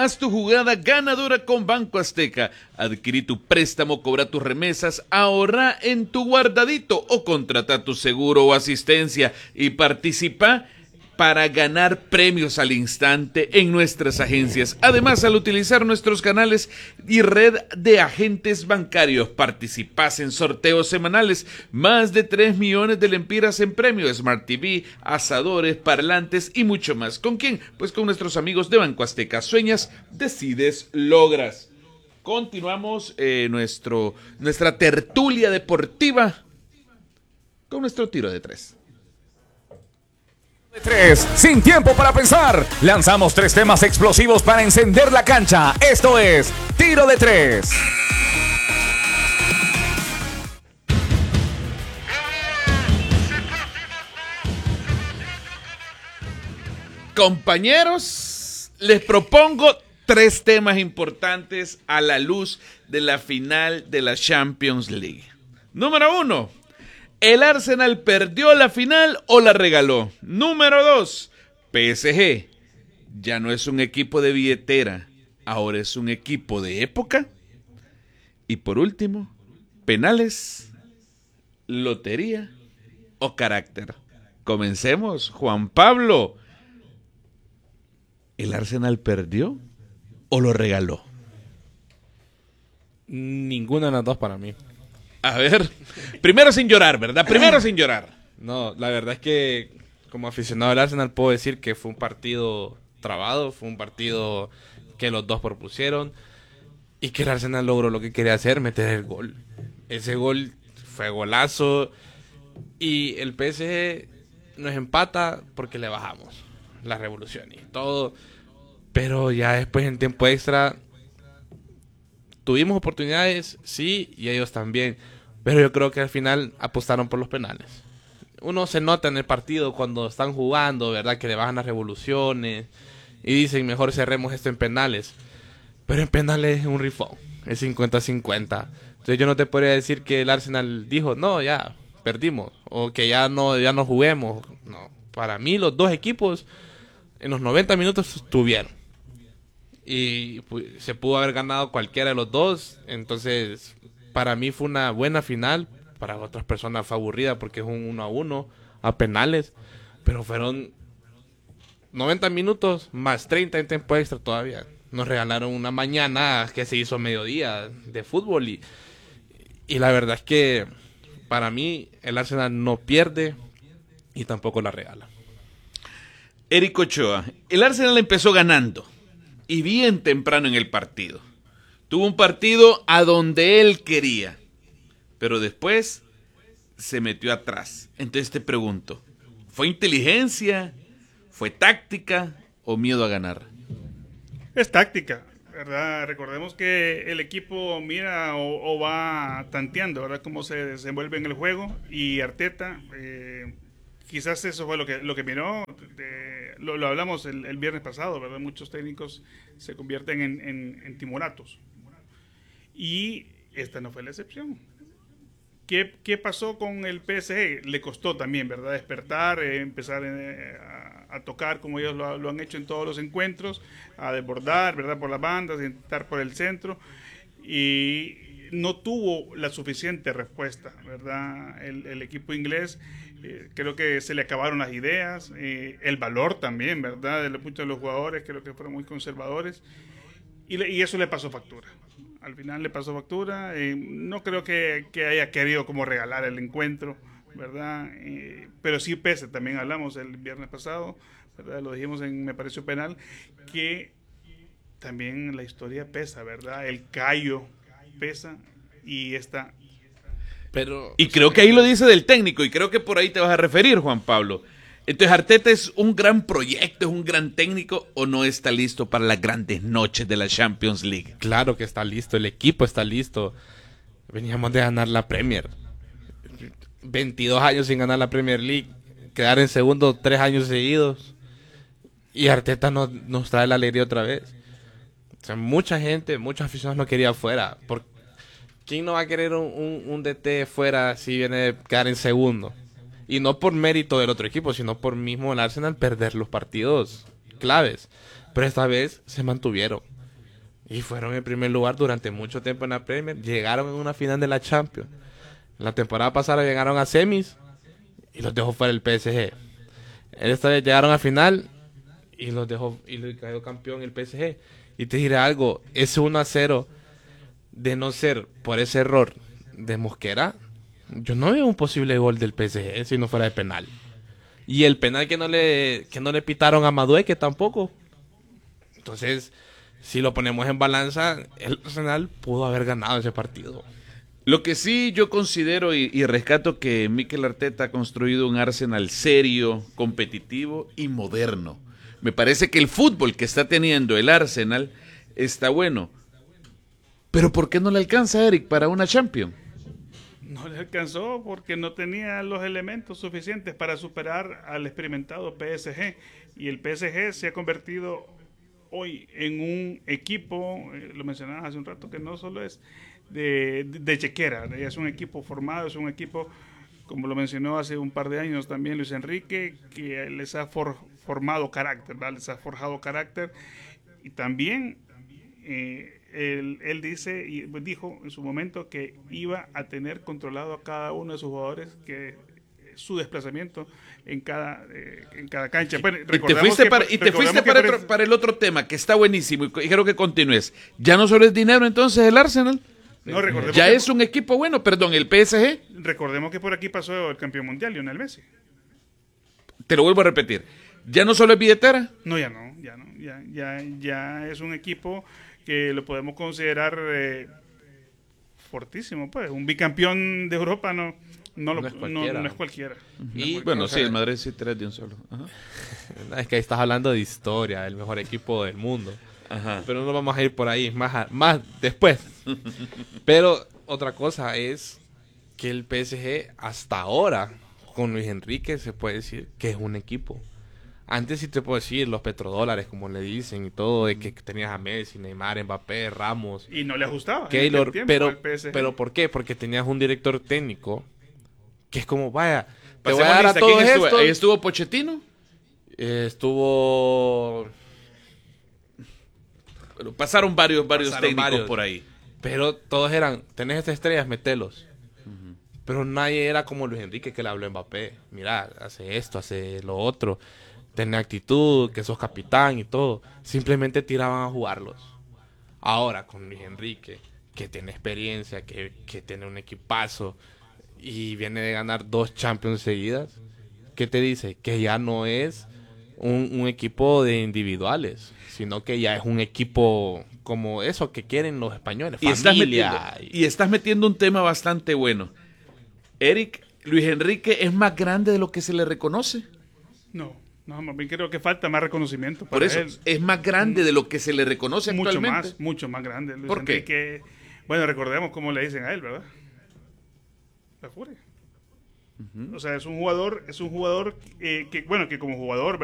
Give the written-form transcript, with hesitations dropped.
Haz tu jugada ganadora con Banco Azteca. Adquirí tu préstamo, cobra tus remesas, ahorra en tu guardadito o contrata tu seguro o asistencia y participa para ganar premios al instante en nuestras agencias. Además, al utilizar nuestros canales y red de agentes bancarios, participas en sorteos semanales, más de 3 millones de lempiras en premios, Smart TV, asadores, parlantes y mucho más. ¿Con quién? Pues con nuestros amigos de Banco Azteca. Sueñas, decides, logras. Continuamos nuestra tertulia deportiva con nuestro tiro de 3. De 3, sin tiempo para pensar. Lanzamos 3 temas explosivos para encender la cancha. Esto es Tiro de 3. Compañeros, les propongo 3 temas importantes a la luz de la final de la Champions League. Número 1. ¿El Arsenal perdió la final o la regaló? Número 2. PSG ya no es un equipo de billetera, ahora es un equipo de época. Y por último, penales, lotería o carácter. Comencemos, Juan Pablo. ¿El Arsenal perdió o lo regaló? Ninguna de las dos para mí. A ver, primero sin llorar, ¿verdad? Primero sin llorar. No, la verdad es que como aficionado al Arsenal puedo decir que fue un partido trabado, fue un partido que los dos propusieron y que el Arsenal logró lo que quería hacer, meter el gol. Ese gol fue golazo y el PSG nos empata porque le bajamos la revolución y todo, pero ya después en tiempo extra tuvimos oportunidades, sí, y ellos también. Pero yo creo que al final apostaron por los penales. Uno se nota en el partido cuando están jugando, ¿verdad? Que le bajan las revoluciones y dicen, mejor cerremos esto en penales. Pero en penales es un rifón, es 50-50. Entonces yo no te podría decir que el Arsenal dijo, no, ya perdimos, o que ya no juguemos. No, para mí los dos equipos en los 90 minutos estuvieron. Y pues, se pudo haber ganado cualquiera de los dos. Entonces, para mí fue una buena final. Para otras personas fue aburrida porque es un 1-1 a penales. Pero fueron 90 minutos más 30 en tiempo extra todavía. Nos regalaron una mañana que se hizo mediodía de fútbol. Y la verdad es que para mí el Arsenal no pierde y tampoco la regala. Eric Ochoa, el Arsenal empezó ganando. Y bien temprano en el partido. Tuvo un partido a donde él quería. Pero después se metió atrás. Entonces te pregunto, ¿fue inteligencia? ¿Fue táctica? ¿O miedo a ganar? Es táctica, ¿verdad? Recordemos que el equipo mira o va tanteando, ¿verdad? Cómo se desenvuelve en el juego. Y Arteta, quizás eso fue lo que miró. Lo hablamos el viernes pasado, ¿verdad? Muchos técnicos se convierten en timoratos. Y esta no fue la excepción. ¿Qué pasó con el PSG? Le costó también, ¿verdad? Despertar, empezar a tocar como ellos lo han hecho en todos los encuentros, a desbordar, ¿verdad? Por las bandas, a intentar por el centro. Y no tuvo la suficiente respuesta, ¿verdad? El equipo inglés, creo que se le acabaron las ideas, el valor también, ¿verdad? De muchos de los jugadores, creo que fueron muy conservadores, y eso le pasó factura. Al final le pasó factura. No creo que haya querido como regalar el encuentro, ¿verdad? Pero sí pesa, también hablamos el viernes pasado, ¿verdad? Lo dijimos Me Pareció Penal, que también la historia pesa, ¿verdad? El callo pesa y esta... Y creo que ahí lo dice del técnico, y creo que por ahí te vas a referir, Juan Pablo. Entonces, ¿Arteta es un gran proyecto, es un gran técnico, o no está listo para las grandes noches de la Champions League? Claro que está listo, el equipo está listo. Veníamos de ganar la Premier. 22 años sin ganar la Premier League, quedar en segundo 3 años seguidos. Y Arteta nos trae la alegría otra vez. O sea, mucha gente, muchos aficionados lo querían fuera. ¿Quién no va a querer un DT fuera si viene de quedar en segundo? Y no por mérito del otro equipo, sino por mismo el Arsenal perder los partidos claves. Pero esta vez se mantuvieron. Y fueron en primer lugar durante mucho tiempo en la Premier. Llegaron en una final de la Champions. La temporada pasada llegaron a semis y los dejó fuera el PSG. Esta vez llegaron a final y los dejó y le quedó campeón el PSG. Y te diré algo, ese 1-0, de no ser por ese error de Mosquera, yo no veo un posible gol del PSG si no fuera de penal. Y el penal que no le pitaron a Madueque tampoco. Entonces, si lo ponemos en balanza, el Arsenal pudo haber ganado ese partido. Lo que sí yo considero y rescato que Mikel Arteta ha construido un Arsenal serio, competitivo y moderno. Me parece que el fútbol que está teniendo el Arsenal está bueno. Pero ¿por qué no le alcanza, Eric, para una Champions? No le alcanzó porque no tenía los elementos suficientes para superar al experimentado PSG. Y el PSG se ha convertido hoy en un equipo, lo mencionabas hace un rato, que no solo es de chequera, es un equipo formado, es un equipo, como lo mencionó hace un par de años también Luis Enrique, que les ha formado carácter, ¿vale? Les ha forjado carácter. Y también él dice y dijo en su momento que iba a tener controlado a cada uno de sus jugadores, que su desplazamiento en cada cancha. Bueno, y te fuiste para el otro tema, que está buenísimo, y quiero que continúes. ¿Ya no solo es dinero entonces el Arsenal? No, ya es un equipo bueno, perdón, el PSG. Recordemos que por aquí pasó el campeón mundial, Lionel Messi. Te lo vuelvo a repetir. ¿Ya no solo es billetera? No, ya no. Ya es un equipo que lo podemos considerar fortísimo, pues. Un bicampeón de Europa no es cualquiera. Y bueno, sí, el Madrid sí 3 de un solo. Ajá. Es que ahí estás hablando de historia, el mejor equipo del mundo. Ajá. Pero no vamos a ir por ahí, más después. Pero otra cosa es que el PSG hasta ahora, con Luis Enrique, se puede decir que es un equipo. Antes sí te puedo decir, los petrodólares, como le dicen y todo, de que tenías a Messi, Neymar, Mbappé, Ramos. Y no le ajustaba. Keylor, pero ¿por qué? Porque tenías un director técnico que es como, vaya, te voy a dar a todos estos. ¿Ahí estuvo Pochettino? Estuvo... Bueno, pasaron varios técnicos por ahí. Pero todos eran, tenés estas estrellas, metelos. Pero nadie era como Luis Enrique, que le habló a Mbappé. Mira, hace esto, hace lo otro. Tenés actitud, que sos capitán y todo. Simplemente tiraban a jugarlos. Ahora, con Luis Enrique, que tiene experiencia, que tiene un equipazo y viene de ganar 2 Champions seguidas, ¿qué te dice? Que ya no es un equipo de individuales, sino que ya es un equipo como eso que quieren los españoles, familia. Y estás metiendo un tema bastante bueno. Eric, ¿Luis Enrique es más grande de lo que se le reconoce? No, más bien creo que falta más reconocimiento para Por eso, él. es más grande de lo que se le reconoce actualmente. Mucho más grande. Luis ¿Por Enrique, qué? Bueno, recordemos cómo le dicen a él, ¿verdad? La furia. O sea, es un jugador que como jugador,